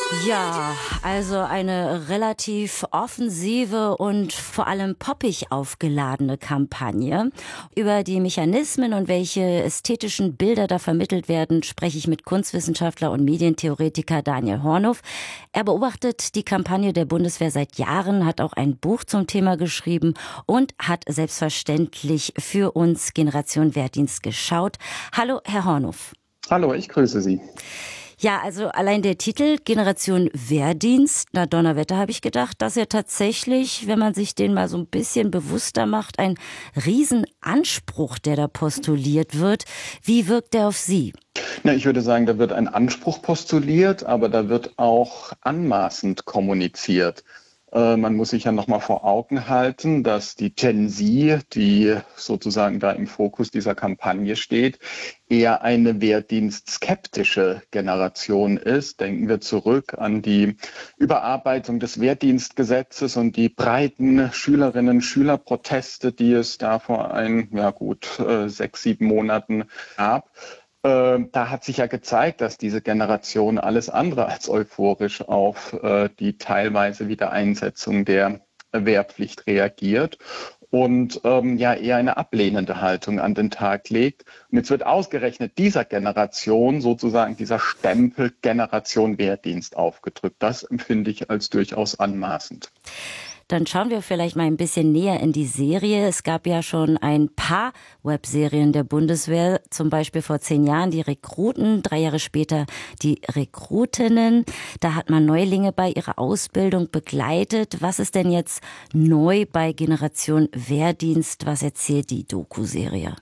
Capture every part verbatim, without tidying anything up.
Ja, also eine relativ offensive und vor allem poppig aufgeladene Kampagne. Über die Mechanismen und welche ästhetischen Bilder da vermittelt werden, spreche ich mit Kunstwissenschaftler und Medientheoretiker Daniel Hornhof. Er beobachtet die Kampagne der Bundeswehr seit Jahren, hat auch ein Buch zum Thema geschrieben und hat selbstverständlich für uns Generation Wehrdienst geschaut. Hallo, Herr Hornhof. Hallo, ich grüße Sie. Ja, also allein der Titel Generation Wehrdienst, na Donnerwetter, habe ich gedacht, dass er tatsächlich, wenn man sich den mal so ein bisschen bewusster macht, ein Riesenanspruch, der da postuliert wird. Wie wirkt der auf Sie? Na, ich würde sagen, da wird ein Anspruch postuliert, aber da wird auch anmaßend kommuniziert. Äh, man muss sich ja nochmal vor Augen halten, dass die Gen Z, die sozusagen da im Fokus dieser Kampagne steht, eher eine wehrdienstskeptische Generation ist. Denken wir zurück an die Überarbeitung des Wehrdienstgesetzes und die breiten Schülerinnen- und Schülerproteste, die es da vor ein, ja gut, äh, sechs, sieben Monaten gab. Äh, da hat sich ja gezeigt, dass diese Generation alles andere als euphorisch auf äh, die teilweise Wiedereinsetzung der Wehrpflicht reagiert und ähm, ja eher eine ablehnende Haltung an den Tag legt. Und jetzt wird ausgerechnet dieser Generation sozusagen dieser Stempel Generation Wehrdienst aufgedrückt. Das empfinde ich als durchaus anmaßend. Dann schauen wir vielleicht mal ein bisschen näher in die Serie. Es gab ja schon ein paar Webserien der Bundeswehr, zum Beispiel vor zehn Jahren die Rekruten, drei Jahre später die Rekrutinnen. Da hat man Neulinge bei ihrer Ausbildung begleitet. Was ist denn jetzt neu bei Generation Wehrdienst? Was erzählt die Doku-Serie?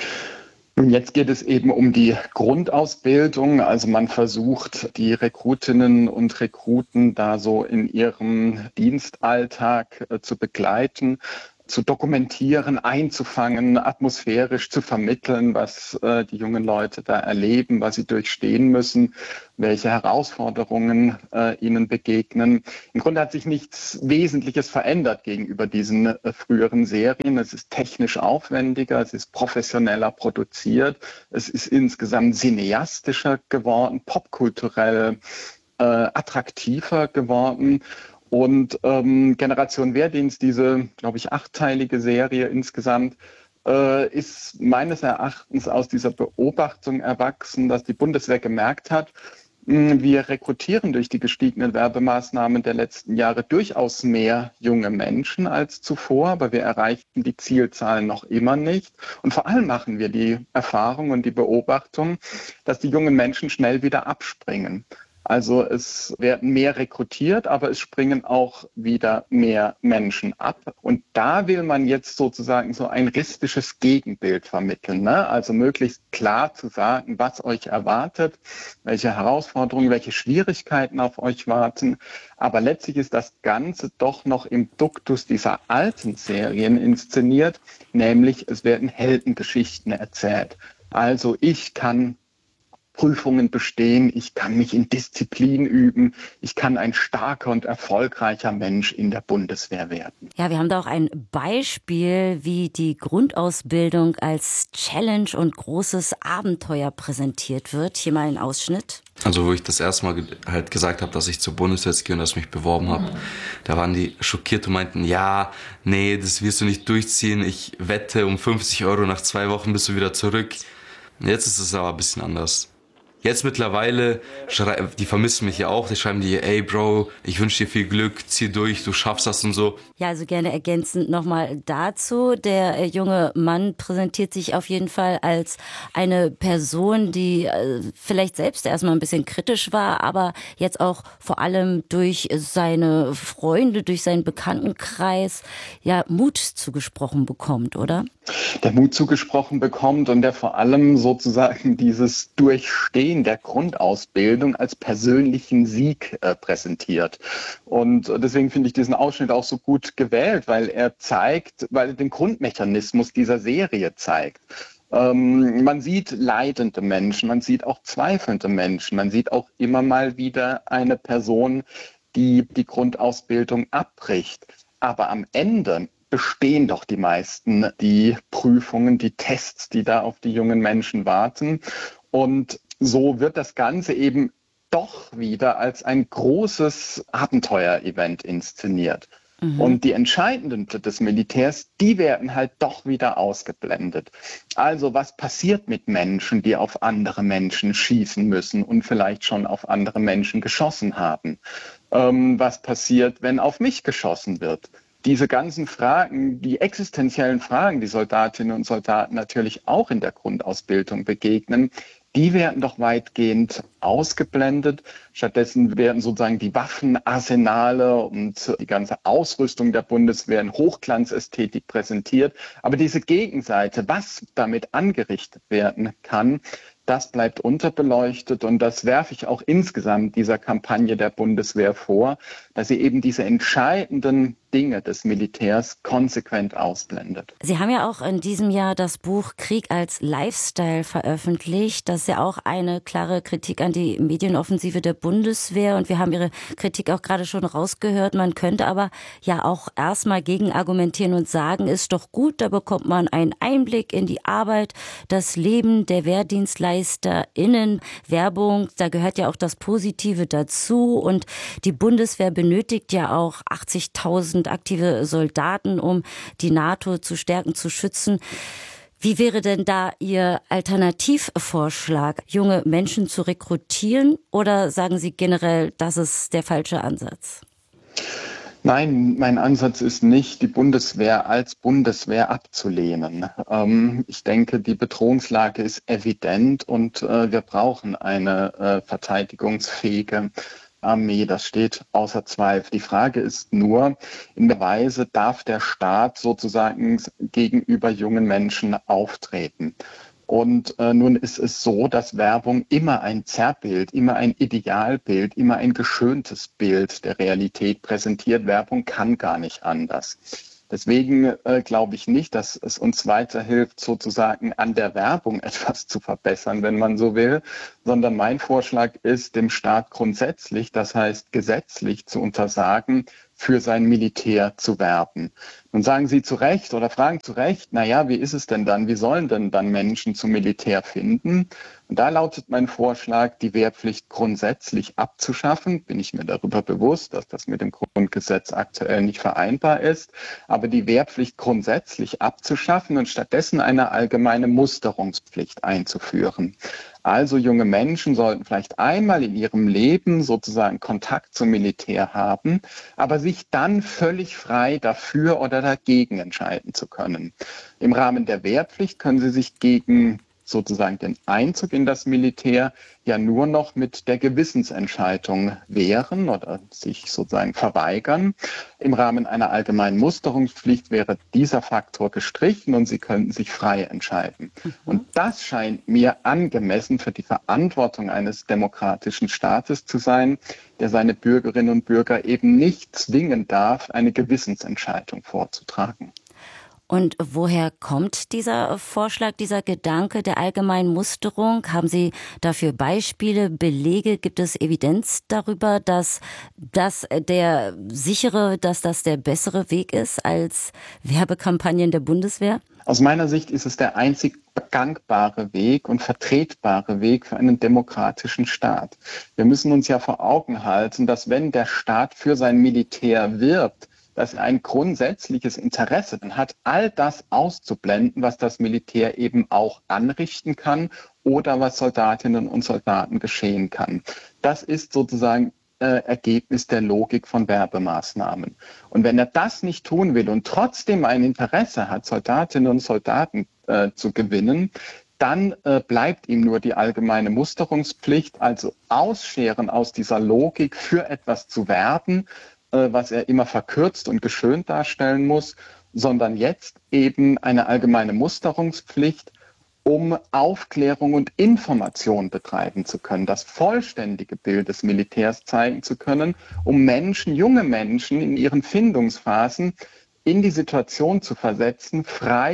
Und jetzt geht es eben um die Grundausbildung. Also man versucht, die Rekrutinnen und Rekruten da so in ihrem Dienstalltag äh, zu begleiten, zu dokumentieren, einzufangen, atmosphärisch zu vermitteln, was äh, die jungen Leute da erleben, was sie durchstehen müssen, welche Herausforderungen äh, ihnen begegnen. Im Grunde hat sich nichts Wesentliches verändert gegenüber diesen äh, früheren Serien. Es ist technisch aufwendiger, es ist professioneller produziert, es ist insgesamt cineastischer geworden, popkulturell äh, attraktiver geworden. Und ähm, Generation Wehrdienst, diese, glaube ich, achtteilige Serie insgesamt, äh, ist meines Erachtens aus dieser Beobachtung erwachsen, dass die Bundeswehr gemerkt hat, mh, wir rekrutieren durch die gestiegenen Werbemaßnahmen der letzten Jahre durchaus mehr junge Menschen als zuvor, aber wir erreichen die Zielzahlen noch immer nicht. Und vor allem machen wir die Erfahrung und die Beobachtung, dass die jungen Menschen schnell wieder abspringen. Also es werden mehr rekrutiert, aber es springen auch wieder mehr Menschen ab. Und da will man jetzt sozusagen so ein realistisches Gegenbild vermitteln, ne? Also möglichst klar zu sagen, was euch erwartet, welche Herausforderungen, welche Schwierigkeiten auf euch warten. Aber letztlich ist das Ganze doch noch im Duktus dieser alten Serien inszeniert, nämlich es werden Heldengeschichten erzählt. Also ich kann Prüfungen bestehen, ich kann mich in Disziplin üben, ich kann ein starker und erfolgreicher Mensch in der Bundeswehr werden. Ja, wir haben da auch ein Beispiel, wie die Grundausbildung als Challenge und großes Abenteuer präsentiert wird. Hier mal ein Ausschnitt. Also wo ich das erste Mal halt gesagt habe, dass ich zur Bundeswehr gehe und dass ich mich beworben habe, da waren die schockiert und meinten, ja, nee, das wirst du nicht durchziehen, ich wette um fünfzig Euro, nach zwei Wochen bist du wieder zurück. Jetzt ist es aber ein bisschen anders. Jetzt mittlerweile, die vermissen mich ja auch, die schreiben dir, ey Bro, ich wünsche dir viel Glück, zieh durch, du schaffst das und so. Ja, also gerne ergänzend nochmal dazu. Der äh, junge Mann präsentiert sich auf jeden Fall als eine Person, die äh, vielleicht selbst erstmal ein bisschen kritisch war, aber jetzt auch vor allem durch seine Freunde, durch seinen Bekanntenkreis ja Mut zugesprochen bekommt, oder? Der Mut zugesprochen bekommt und der vor allem sozusagen dieses Durchstehen der Grundausbildung als persönlichen Sieg äh, präsentiert. Und deswegen finde ich diesen Ausschnitt auch so gut gewählt, weil er zeigt, weil er den Grundmechanismus dieser Serie zeigt. Ähm, man sieht leidende Menschen, man sieht auch zweifelnde Menschen, man sieht auch immer mal wieder eine Person, die die Grundausbildung abbricht. Aber am Ende bestehen doch die meisten die Prüfungen, die Tests, die da auf die jungen Menschen warten. Und so wird das Ganze eben doch wieder als ein großes Abenteuerevent inszeniert. Mhm. Und die entscheidenden des Militärs, die werden halt doch wieder ausgeblendet. Also was passiert mit Menschen, die auf andere Menschen schießen müssen und vielleicht schon auf andere Menschen geschossen haben? Ähm, was passiert, wenn auf mich geschossen wird? Diese ganzen Fragen, die existenziellen Fragen, die Soldatinnen und Soldaten natürlich auch in der Grundausbildung begegnen, die werden doch weitgehend ausgeblendet. Stattdessen werden sozusagen die Waffenarsenale und die ganze Ausrüstung der Bundeswehr in Hochglanzästhetik präsentiert. Aber diese Gegenseite, was damit angerichtet werden kann, das bleibt unterbeleuchtet, und das werfe ich auch insgesamt dieser Kampagne der Bundeswehr vor, dass sie eben diese entscheidenden Dinge des Militärs konsequent ausblendet. Sie haben ja auch in diesem Jahr das Buch Krieg als Lifestyle veröffentlicht. Das ist ja auch eine klare Kritik an die Medienoffensive der Bundeswehr, und wir haben Ihre Kritik auch gerade schon rausgehört. Man könnte aber ja auch erstmal gegen argumentieren und sagen, ist doch gut, da bekommt man einen Einblick in die Arbeit, das Leben der WehrdienstleisterInnen. Werbung, da gehört ja auch das Positive dazu, und die Bundeswehr benötigt ja auch achtzigtausend aktive Soldaten, um die NATO zu stärken, zu schützen. Wie wäre denn da Ihr Alternativvorschlag, junge Menschen zu rekrutieren, oder sagen Sie generell, das ist der falsche Ansatz? Nein, mein Ansatz ist nicht, die Bundeswehr als Bundeswehr abzulehnen. Ähm, ich denke, die Bedrohungslage ist evident, und äh, wir brauchen eine äh, verteidigungsfähige Armee, das steht außer Zweifel. Die Frage ist nur, in welcher Weise darf der Staat sozusagen gegenüber jungen Menschen auftreten? Und äh, nun ist es so, dass Werbung immer ein Zerrbild, immer ein Idealbild, immer ein geschöntes Bild der Realität präsentiert. Werbung kann gar nicht anders. Deswegen äh, glaube ich nicht, dass es uns weiterhilft, sozusagen an der Werbung etwas zu verbessern, wenn man so will, sondern mein Vorschlag ist, dem Staat grundsätzlich, das heißt gesetzlich, zu untersagen, für sein Militär zu werben. Nun sagen Sie zu Recht oder fragen zu Recht, naja, wie ist es denn dann? Wie sollen denn dann Menschen zum Militär finden? Und da lautet mein Vorschlag, die Wehrpflicht grundsätzlich abzuschaffen. Bin ich mir darüber bewusst, dass das mit dem Grundgesetz aktuell nicht vereinbar ist, aber die Wehrpflicht grundsätzlich abzuschaffen und stattdessen eine allgemeine Musterungspflicht einzuführen. Also junge Menschen sollten vielleicht einmal in ihrem Leben sozusagen Kontakt zum Militär haben, aber sich dann völlig frei dafür oder dagegen entscheiden zu können. Im Rahmen der Wehrpflicht können sie sich gegen sozusagen den Einzug in das Militär ja nur noch mit der Gewissensentscheidung wehren oder sich sozusagen verweigern. Im Rahmen einer allgemeinen Musterungspflicht wäre dieser Faktor gestrichen und sie könnten sich frei entscheiden. Mhm. Und das scheint mir angemessen für die Verantwortung eines demokratischen Staates zu sein, der seine Bürgerinnen und Bürger eben nicht zwingen darf, eine Gewissensentscheidung vorzutragen. Und woher kommt dieser Vorschlag, dieser Gedanke der allgemeinen Musterung? Haben Sie dafür Beispiele, Belege? Gibt es Evidenz darüber, dass das der sichere, dass das der bessere Weg ist als Werbekampagnen der Bundeswehr? Aus meiner Sicht ist es der einzig gangbare Weg und vertretbare Weg für einen demokratischen Staat. Wir müssen uns ja vor Augen halten, dass wenn der Staat für sein Militär wirbt, dass er ein grundsätzliches Interesse dann hat, all das auszublenden, was das Militär eben auch anrichten kann oder was Soldatinnen und Soldaten geschehen kann. Das ist sozusagen äh, Ergebnis der Logik von Werbemaßnahmen. Und wenn er das nicht tun will und trotzdem ein Interesse hat, Soldatinnen und Soldaten äh, zu gewinnen, dann äh, bleibt ihm nur die allgemeine Musterungspflicht, also ausscheren aus dieser Logik, für etwas zu werben, was er immer verkürzt und geschönt darstellen muss, sondern jetzt eben eine allgemeine Musterungspflicht, um Aufklärung und Information betreiben zu können, das vollständige Bild des Militärs zeigen zu können, um Menschen, junge Menschen in ihren Findungsphasen in die Situation zu versetzen, frei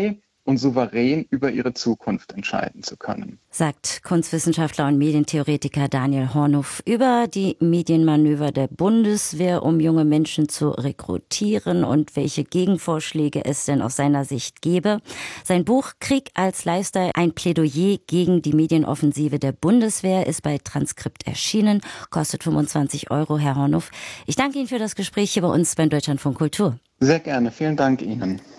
und souverän über ihre Zukunft entscheiden zu können. Sagt Kunstwissenschaftler und Medientheoretiker Daniel Hornuf über die Medienmanöver der Bundeswehr, um junge Menschen zu rekrutieren und welche Gegenvorschläge es denn aus seiner Sicht gäbe. Sein Buch Krieg als Lifestyle, ein Plädoyer gegen die Medienoffensive der Bundeswehr ist bei Transkript erschienen, kostet fünfundzwanzig Euro, Herr Hornuf. Ich danke Ihnen für das Gespräch hier bei uns beim Deutschlandfunk Kultur. Sehr gerne, vielen Dank Ihnen.